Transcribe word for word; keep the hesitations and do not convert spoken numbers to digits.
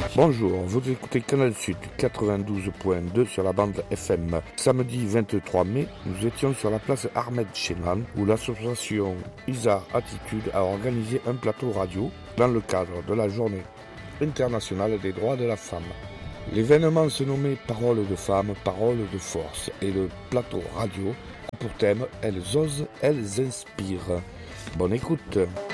Bonjour, vous écoutez Canal Sud quatre-vingt-douze point deux sur la bande F M. Samedi vingt-trois mai, nous étions sur la place Ahmed Cheman où l'association Isa Attitude a organisé un plateau radio dans le cadre de la journée internationale des droits de la femme. L'événement se nommait Paroles de femmes, paroles de force et le plateau radio a pour thème Elles osent, elles inspirent. Bonne écoute.